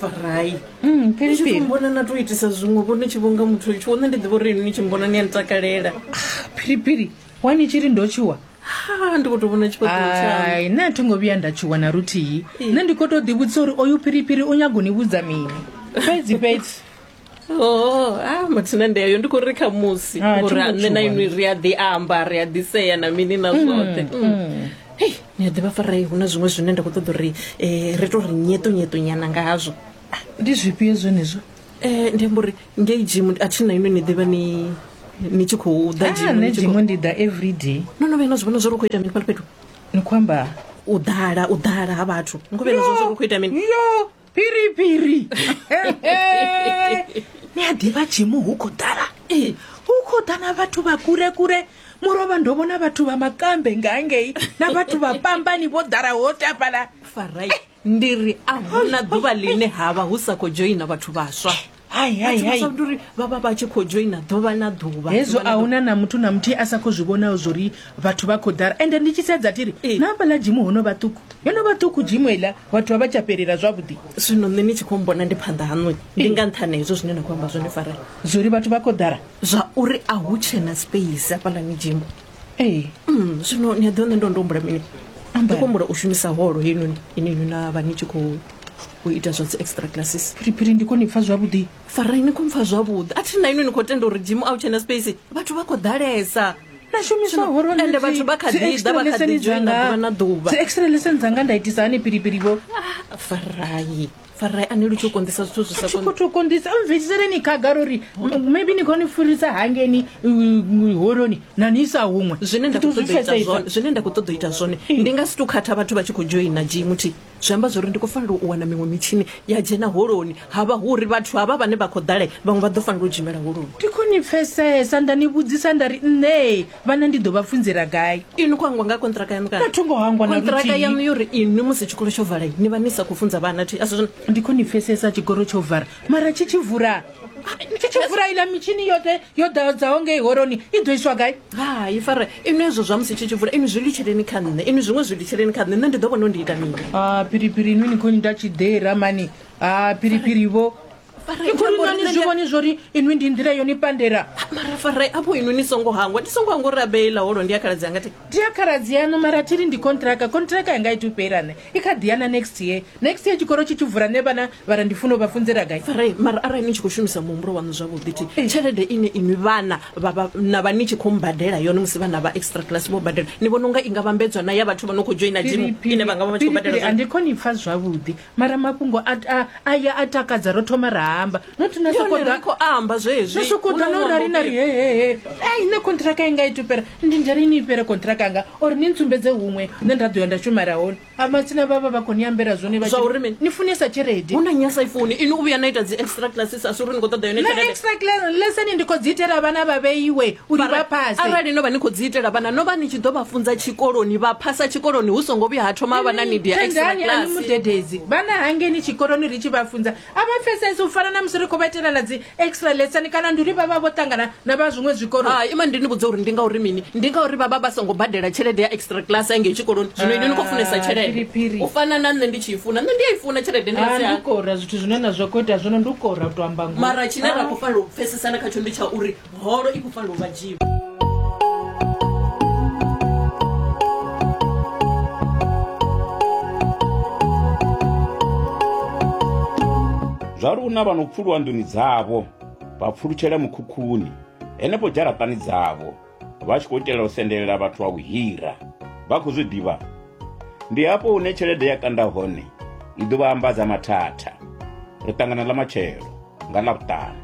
Farai. Piri. Mbona na to itisa zwiṅwe vhone tshivhonga muthu tsho nṋe ndi ḓivha uri ni tshi mbona ni antakalela. Piri. Wani chiri ndo chiwa. Ha ndi kho to vhona tshiphaṱo tsha. Ai, na thongo vhuya nda chiwa na ruthihi. Nṋe ndi kho to ḓivhudza uri oyu Piri u nyago ni vhudza mini. Fhedzi. Mathina ndeyo ndi khou ri kha musi uri nṋe na inwi ri a ḓi amba ri a ḓi sea na mini na zwoṱhe. Hey, ni a ḓivha Farai hu na zwiṅwe zwine nda khou ṱoḓa uri ri to ri nyeto nyana nga hazwo. Ndi zwifhio zwenezwo? Ndi amba uri ngei gym a thi na inwi ni ḓivha ni tshi khou ḓa gym. Nṋe gym ndi ḓa every day. No vhena zwivhona zwo ri khou ita mini fhaḽa fhethu? Ni khou amba u ḓala ha vhathu. Ngo vhena zwo ri khou ita mini? Yo, Piri. Ni a ḓivha gym hu khou ḓala. Hu khou ḓa na vhathu vha kure. Murova ndo vhona vhathu vha makambe ngangei na vhathu vha pambani vho ḓala ho tapala. Farai ndiri a huna ḓuvha line hava hu sa khou joina vhathu vhaswa. Hai. Nduri vha tshi khou joina ḓuvha na ḓuvha. Hezwo a huna na muthu na muthu a sa khou zwi vhona zuri vhathu vha khou ḓala. Ende ndi tshi sedza tiri na fhaḽa gym hono vhaṱuku. Yono vhaṱuku gym eḽa vhathu vha tsha fherela zwavhuḓi. Zwino nṋe ni tshi khou mbona ndi phanḓa haṅwe ndi nga nṱhane hezwo zwine na khou amba zwone Farai. Zuri vhathu vha khou ḓala. Zwa uri a hu tshena space hafhaḽa ni gym. Zwino ni a ḓiwana ndo humbula mini? Ndi khou humbula u shumisa holo heinoni na vha ni tshi khou u ita zwa dzi extra classes. Piri ndi koni pfa zwavhuḓi. Farai ni khou pfa zwavhuḓi. A thi na inwi ni khou tenda uri gym a u tshena space vhathu vha khou ḓalesa. Na shumisa holo ende vhathu vha kha ḓi ḓa vha kha ḓi joina ḓuvha na ḓuvha. Dzi extra lessons dzanga nda itisa hani Piri vho? Farai ani lu tshi konḓisa zwithu zwi sa konḓisa. Ku to konḓisa mvisele ni khagara uri maybe ni koni furisa hangeni horoni na nisa huṅwe. Zwine nda khou ṱoḓa ita zwone ndi nga si tu khatha vhathu vha tshi khou joina gym thi. Zwi amba zwori ndi khou fanela u wana miṅwe mitshini ya dzhena holoni havha uri vhathu hava vhane vha khou ḓale vhaṅwe vha ḓo fanela u dzhimela holoni. Ndi koni pfesesa nda ni vhudzisa nda ri nṋe vhana ndi ḓo vha funzela gai. Ini khou hangwa nga kontraka yanu kana? Na thungo hangwa na luthihi. Kontraka yanu yori ini musi tshikolo tsho vala ni vha ni sa khou funza vhana thi. Ndi koni pfesesa tshikolo tsho vara mara tshi vura ila mitshini yote yo ḓadzaho ngei horoni I ḓo iswa gai? Hai Farai ini hezwo zwa musi tshi vura ini zwi litsheleni kha nṋe ini zwiṅwe zwi litsheleni kha nṋe ndi ḓo vhona ndi ita mini. Piri inwi ni koni nda tshi ḓera mani. Piri vho Ikhulunani zwivhoni zori inwi ndi nḓila yoni pandera. Mara Farai apo inwi ni songo hangwa uri abeila holo ndi akhaladzi anga thi. Ndi akhaladzi yanu mara tiri ndi kontraka yanga ituperane ikadiyana next year chikoro chichivhura nevana vara ndifuno vafunzira gai. Farai mara arali ni tshi khou shumisa muhumbulo wanu zwavhuḓi thi tshelede ine inwi vhana na vha ni tshi khou mbadela yone musi vhana vha extra class vho badela ni vhona unga inga vhambedzwa na ya vhathu vha no khou joina gym ine vha nga vha tshi khou badela. Andi koni pfa zwavhuḓi mara mafhungo aya atakadza ro thoma ra amba not na sokoda ko amba zwezwi sokoda no rari na ri ne kontraka inga itupera ndi ndari ni ipera kontraka nga or ni ntsumbedze huṅwe ne nda ḓo nda shumara hone amatsina baba vha koni ambera zwone vha ni funesa tshelede una nyasa ifuni ini u vhuya na ita dzi extra classes asuri ni khou ṱoḓa yone tshelede. Extra class lesson ndi khou dzi itela vhana vha vheiwe uri vha phase. Arali no vha ni khou dzi itela vhana no vha ni tshi ḓo vha funza tshikoloni vha phasa tshikoloni hu songo vhuya ha thoma vhana ni dia extra class. Ni mudededzi vhana hangeni tshikoloni ri tshi vha funza ava pfesesi u fana na musi ri khou vha itela na dzi extra lesson kana nduri vha vho ṱangana na vha zwiṅwe zwikolo. Ima ndi ni vhudza uri ndi nga uri mini ndi nga uri vha songo badela tshelede ya extra class engei tshikoloni zwino ini ni khou funesa tshelede u fana na nṋe ndi tshi ifuna nṋe ndi ya ifuna tshelede ndi nga si ndi kora zwithu zwine na zwo khou ita zwino ndi kora u to amba ngo mara tshine ra khou fanela u pfesesana khatsho ndi tsha uri holo I khou fanela u vha gym. Zvari una vanopfurwa nduni dzavo vapfurukira mukhukhuni henepo jaratani dzavo vachikoitela kusendelela vhathu va kuhira va kuzvidiva ndi hapo une tshelede yakanda hone I ḓo vha ambadza mathata ri ṱangana la matshelo nga ḽavhuṱanu.